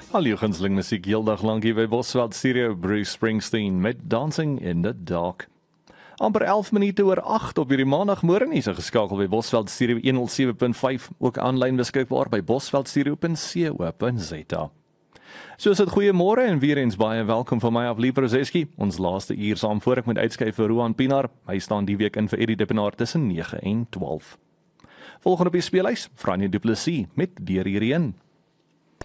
Al jou gunsteling musiek heeldag lank hier by Bosveld Studio, Bruce Springsteen met Dancing in the Dark. Amper 11 minute oor 8 op hierdie maandagmôre is geskakel by Bosveld Studio 107.5, ook aanlyn beskikbaar by bosveldstudio.co.za. Soos dit goeiemôre en weer eens baie welkom van my af Lieprozeski. Ons laaste uur saam voor ek moet uitskuif vir Roan Pienaar. Hy staan die week in vir Eddie Dippenaar tussen 9 en 12. Volgende op die speellys, Franje Du Plessis met Deur hierheen.